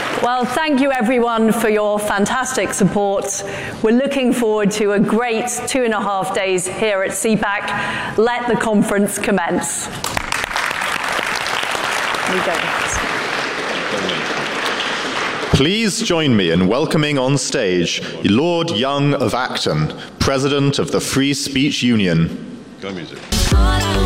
Well, thank you everyone for your fantastic support. We're looking forward to a great 2.5 days here at CPAC. Let the conference commence. Please join me in welcoming on stage Lord Young of Acton, President of the Free Speech Union. Go music.